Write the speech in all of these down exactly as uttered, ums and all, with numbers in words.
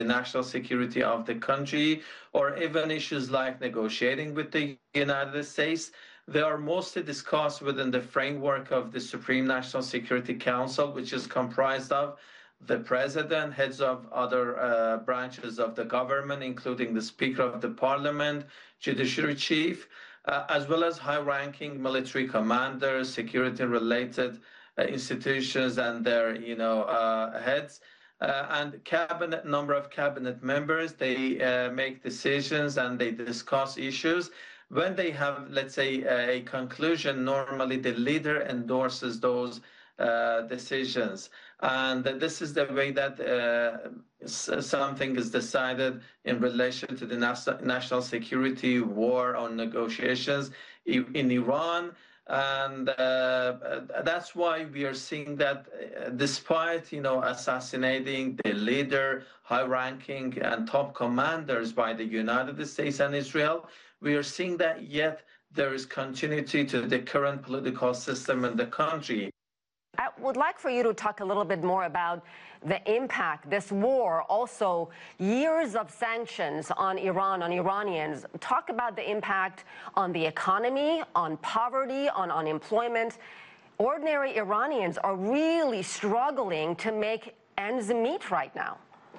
national security of the country, or even issues like negotiating with the United States. They are mostly discussed within the framework of the Supreme National Security Council, which is comprised of the president, heads of other uh, branches of the government, including the Speaker of the Parliament, Judiciary Chief, uh, as well as high-ranking military commanders, security-related uh, institutions and their, you know, uh, heads. Uh, and cabinet number of cabinet members, they uh, make decisions and they discuss issues. When they have, let's say, a conclusion, normally the leader endorses those uh, decisions. And this is the way that uh, something is decided in relation to the national security, war, or negotiations in Iran. And uh, that's why we are seeing that uh, despite, you know, assassinating the leader, high-ranking and top commanders by the United States and Israel, we are seeing that yet there is continuity to the current political system in the country. I would like for you to talk a little bit more about the impact, this war, also years of sanctions on Iran, on Iranians. Talk about the impact on the economy, on poverty, on unemployment. Ordinary Iranians are really struggling to make ends meet right now.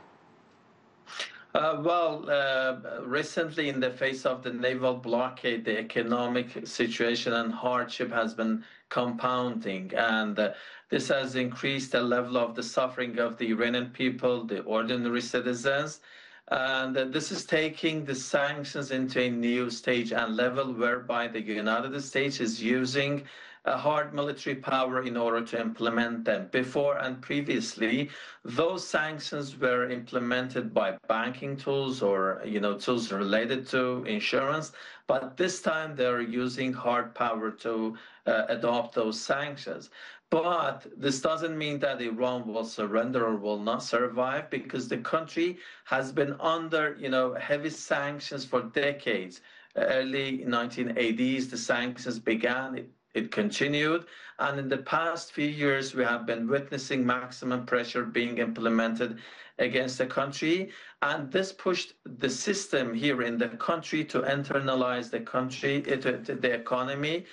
Uh, well, uh, recently, in the face of the naval blockade, the economic situation and hardship has been compounding, and uh, this has increased the level of the suffering of the Iranian people, the ordinary citizens. And uh, this is taking the sanctions into a new stage and level whereby the United States is using a hard military power in order to implement them. Before and previously, those sanctions were implemented by banking tools or, you know, tools related to insurance. But this time they're using hard power to uh, adopt those sanctions. But this doesn't mean that Iran will surrender or will not survive, because the country has been under, you know, heavy sanctions for decades. Early nineteen eighties, the sanctions began. It, It continued, and in the past few years, we have been witnessing maximum pressure being implemented against the country, and this pushed the system here in the country to internalize the country, the economy,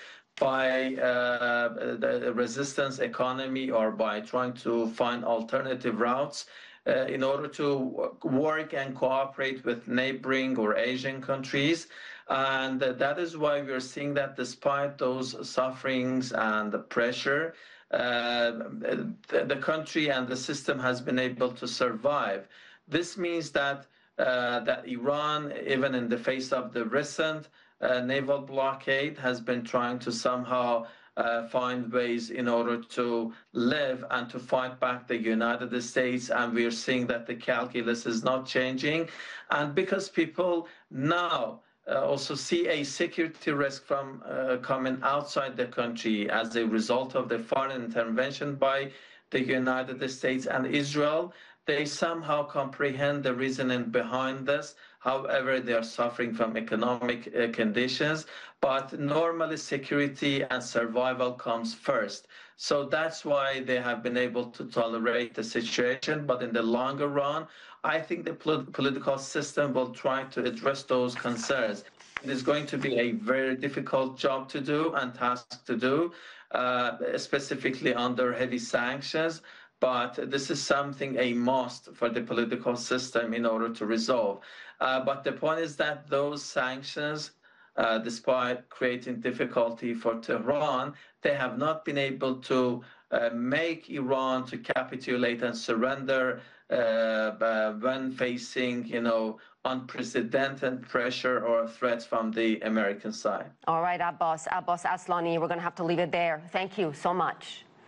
by uh, the resistance economy, or by trying to find alternative routes uh, in order to work and cooperate with neighboring or Asian countries. And that is why we're seeing that despite those sufferings and the pressure, uh, the, the country and the system has been able to survive. This means that uh, that Iran, even in the face of the recent uh, naval blockade, has been trying to somehow uh, find ways in order to live and to fight back the United States. And we're seeing that the calculus is not changing. And because people now Uh, also see a security risk from uh, coming outside the country as a result of the foreign intervention by the United States and Israel, they somehow comprehend the reasoning behind this. However, they are suffering from economic uh, conditions, but normally security and survival comes first. So that's why they have been able to tolerate the situation. But in the longer run, I think the polit political system will try to address those concerns. It is going to be a very difficult job to do and task to do, uh, specifically under heavy sanctions. But this is something, a must for the political system in order to resolve. Uh, but the point is that those sanctions, uh, despite creating difficulty for Tehran, they have not been able to uh, make Iran to capitulate and surrender uh, uh, when facing, you know, unprecedented pressure or threats from the American side. All right, Abbas, Abbas Aslani, we're going to have to leave it there. Thank you so much.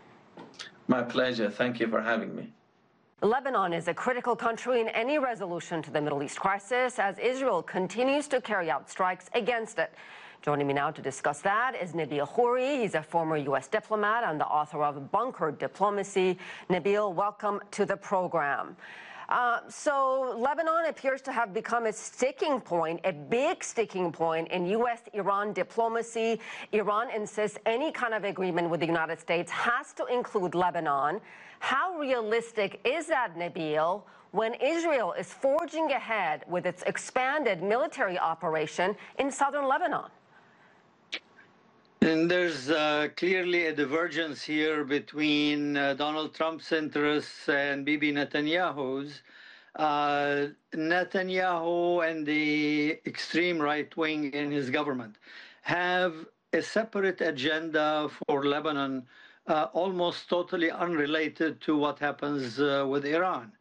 My pleasure. Thank you for having me. Lebanon is a critical country in any resolution to the Middle East crisis, as Israel continues to carry out strikes against it. Joining me now to discuss that is Nabil Khouri. He's a former U S diplomat and the author of Bunkered Diplomacy. Nabil, welcome to the program. Uh, so Lebanon appears to have become a sticking point, a big sticking point in U S Iran diplomacy. Iran insists any kind of agreement with the United States has to include Lebanon. How realistic is that, Nabil? when Israel is forging ahead with its expanded military operation in southern Lebanon? And there's uh, clearly a divergence here between uh, Donald Trump's interests and Bibi Netanyahu's. Uh, Netanyahu and the extreme right wing in his government have a separate agenda for Lebanon, uh, almost totally unrelated to what happens uh, with Iran.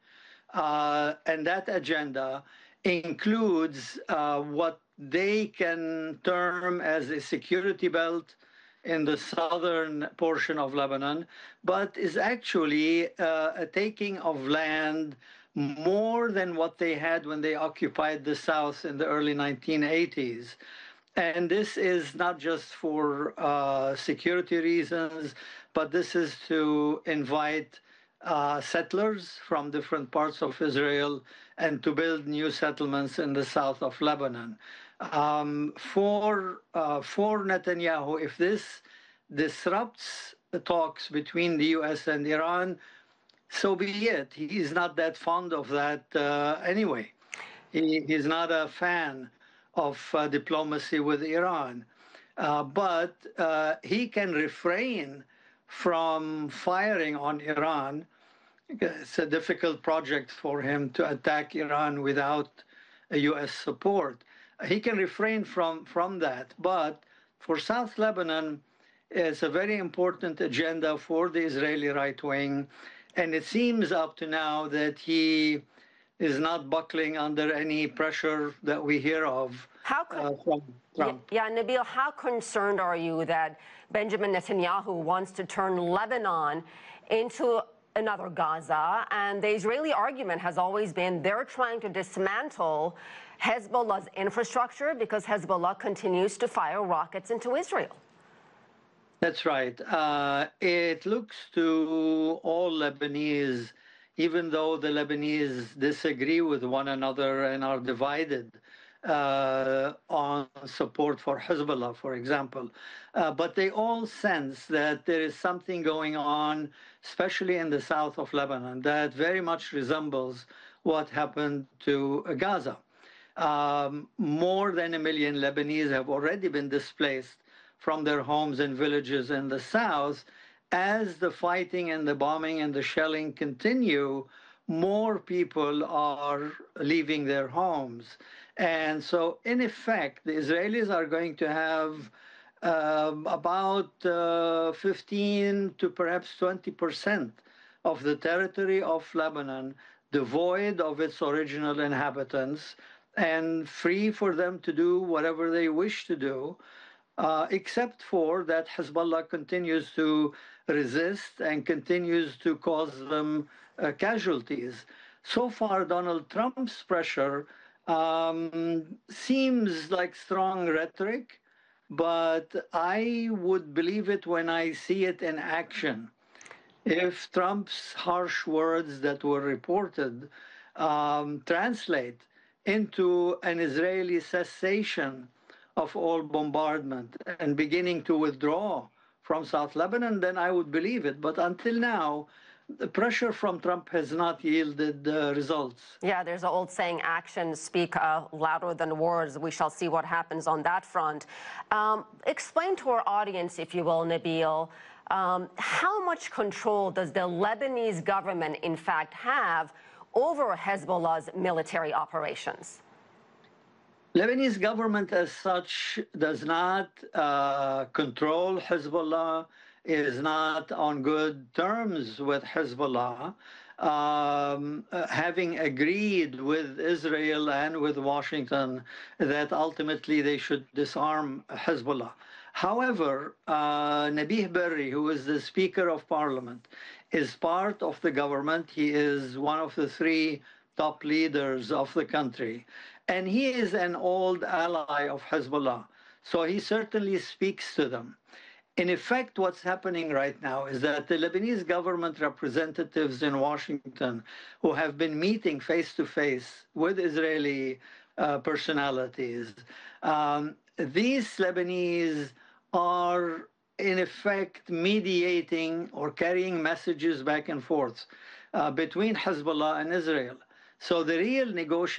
Uh, and that agenda includes uh, what they can term as a security belt in the southern portion of Lebanon, but is actually uh, a taking of land more than what they had when they occupied the south in the early nineteen eighties. And this is not just for uh, security reasons, but this is to invite uh, settlers from different parts of Israel and to build new settlements in the south of Lebanon. Um, for, uh, for Netanyahu, if this disrupts the talks between the U S and Iran, so be it. He is not that fond of that uh, anyway. He, he's not a fan of uh, diplomacy with Iran. Uh, but uh, he can refrain from firing on Iran. It's a difficult project for him to attack Iran without a U S support. He can refrain from, from that. But for South Lebanon, it's a very important agenda for the Israeli right wing. And it seems up to now that he is not buckling under any pressure that we hear of How con- uh, from Trump. Yeah, yeah, Nabil, how concerned are you that Benjamin Netanyahu wants to turn Lebanon into another Gaza? And the Israeli argument has always been they're trying to dismantle Hezbollah's infrastructure because Hezbollah continues to fire rockets into Israel. That's right. Uh, it looks to all Lebanese, even though the Lebanese disagree with one another and are divided uh, on support for Hezbollah, for example. Uh, but they all sense that there is something going on, especially in the south of Lebanon, that very much resembles what happened to Gaza. Um, more than a million Lebanese have already been displaced from their homes and villages in the south. As the fighting and the bombing and the shelling continue, more people are leaving their homes. And so, in effect, the Israelis are going to have uh, about uh, fifteen to perhaps twenty percent of the territory of Lebanon devoid of its original inhabitants and free for them to do whatever they wish to do. Uh, except for that Hezbollah continues to resist and continues to cause them uh, casualties. So far, Donald Trump's pressure um, seems like strong rhetoric, but I would believe it when I see it in action. If Trump's harsh words that were reported um, translate into an Israeli cessation of all bombardment and beginning to withdraw from South Lebanon, then I would believe it. But until now, the pressure from Trump has not yielded uh, results. Yeah, there's an old saying, actions speak uh, louder than words. We shall see what happens on that front. Um, explain to our audience, if you will, Nabil, um, how much control does the Lebanese government, in fact, have over Hezbollah's military operations? Lebanese government as such does not uh, control Hezbollah, is not on good terms with Hezbollah, um, uh, having agreed with Israel and with Washington that ultimately they should disarm Hezbollah. However, uh, Nabih Berri, who is the Speaker of Parliament, is part of the government. He is one of the three top leaders of the country. And he is an old ally of Hezbollah, so he certainly speaks to them. In effect, what's happening right now is that the Lebanese government representatives in Washington who have been meeting face-to-face with Israeli uh, personalities, um, these Lebanese are in effect mediating or carrying messages back and forth uh, between Hezbollah and Israel. So the real negotiation